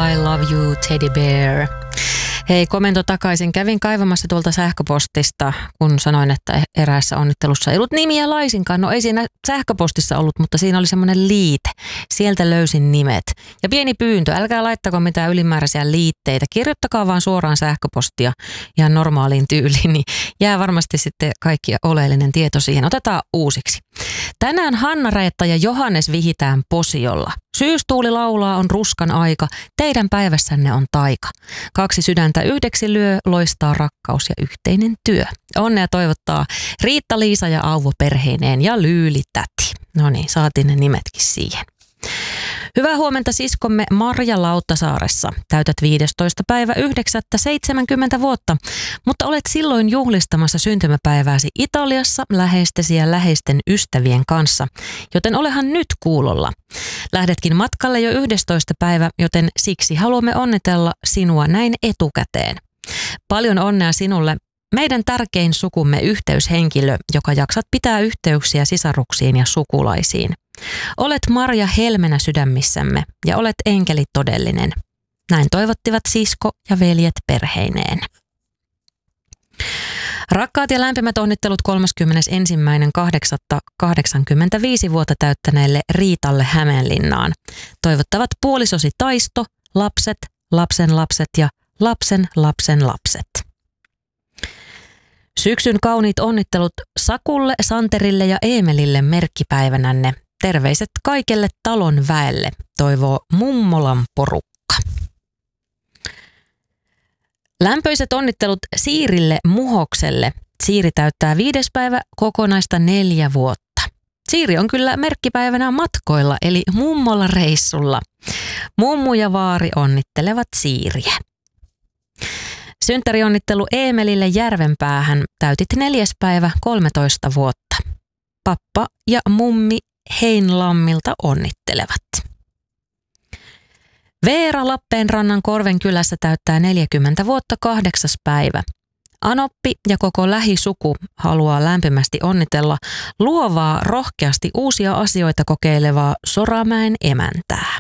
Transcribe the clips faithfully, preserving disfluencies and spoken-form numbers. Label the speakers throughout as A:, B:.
A: I love you, teddy bear. Hei, komento takaisin. Kävin kaivamassa tuolta sähköpostista, kun sanoin, että eräässä onnittelussa ei ollut nimiä laisinkaan. No ei siinä sähköpostissa ollut, mutta siinä oli semmoinen liite. Sieltä löysin nimet. Ja pieni pyyntö, älkää laittako mitään ylimääräisiä liitteitä. Kirjoittakaa vaan suoraan sähköpostia ihan normaaliin tyyliin, niin jää varmasti sitten kaikki oleellinen tieto siihen. Otetaan uusiksi. Tänään Hanna-Reetta ja Johannes vihitään posiolla. Syystuuli laulaa, on ruskan aika, teidän päivässänne on taika. Kaksi sydäntä yhdeksi lyö, loistaa rakkaus ja yhteinen työ. Onnea toivottaa Riitta-Liisa ja Auvo perheineen ja Lyyli-täti. No niin, saatiin ne nimetkin siihen. Hyvää huomenta siskomme Marja Lauttasaaressa. Täytät viidestoista päivä yhdeksättä seitsemänkymmentä vuotta, mutta olet silloin juhlistamassa syntymäpäivääsi Italiassa läheistesi ja läheisten ystävien kanssa, joten olehan nyt kuulolla. Lähdetkin matkalle jo yhdestoista päivä, joten siksi haluamme onnitella sinua näin etukäteen. Paljon onnea sinulle, meidän tärkein sukumme yhteyshenkilö, joka jaksat pitää yhteyksiä sisaruksiin ja sukulaisiin. Olet Marja helmenä sydämissämme ja olet enkeli todellinen. Näin toivottivat sisko ja veljet perheineen. Rakkaat ja lämpimät onnittelut kolmaskymmenesensimmäinen kahdeksatta kahdeksankymmentäviisi vuotta täyttäneelle Riitalle Hämeenlinnaan. Toivottavat puolisosi Taisto, lapset, lapsen lapset ja lapsen lapsen lapset. Syksyn kauniit onnittelut Sakulle, Santerille ja Eemelille merkkipäivänänne. Terveiset kaikelle talon väelle, toivoo Mummolan porukka. Lämpöiset onnittelut Siirille Muhokselle. Siiri täyttää viides päivä kokonaista neljä vuotta. Siiri on kyllä merkkipäivänä matkoilla, eli mummolla reissulla. Mummu ja vaari onnittelevat Siiriä. Synttärionnittelu Eemelille Järvenpäähän. Täytit neljäs päivä kolmetoista vuotta. Pappa ja mummi Heinlammilta onnittelevat. Veera Lappeenrannan Korvenkylässä täyttää neljäkymmentä vuotta kahdeksas päivä. Anoppi ja koko lähisuku haluaa lämpimästi onnitella luovaa, rohkeasti uusia asioita kokeilevaa Soramäen emäntää.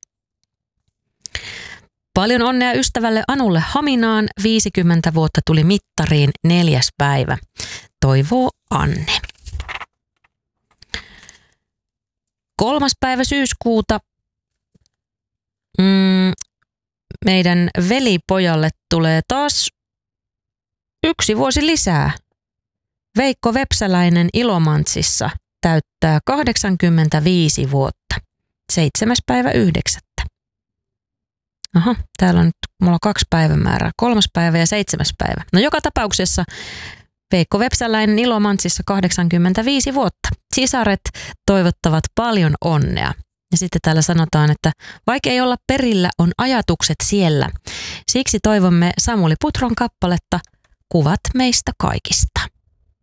A: Paljon onnea ystävälle Anulle Haminaan, viisikymmentä vuotta tuli mittariin neljäs päivä. Toivoo Anne. Kolmas päivä syyskuuta mm, meidän velipojalle tulee taas yksi vuosi lisää. Veikko Vepsäläinen Ilomantsissa täyttää kahdeksankymmentäviisi vuotta. Seitsemäs päivä yhdeksättä. Aha, täällä on nyt, mulla on kaksi päivämäärää. Kolmas päivä ja seitsemäs päivä. No joka tapauksessa Veikko Vepsäläinen Ilomantsissa kahdeksankymmentäviisi vuotta. Sisaret toivottavat paljon onnea. Ja sitten täällä sanotaan, että vaikka ei olla perillä, on ajatukset siellä. Siksi toivomme Samuli Putron kappaletta Kuvat meistä kaikista.